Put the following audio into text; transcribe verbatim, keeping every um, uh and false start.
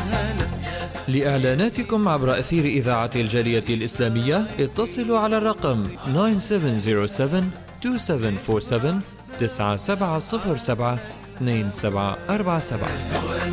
لإعلاناتكم عبر أثير إذاعة الجالية الإسلامية اتصلوا على الرقم تسعة سبعة صفر سبعة اثنين سبعة أربعة سبعة تسعة سبعة صفر سبعة اثنين سبعة أربعة سبعة.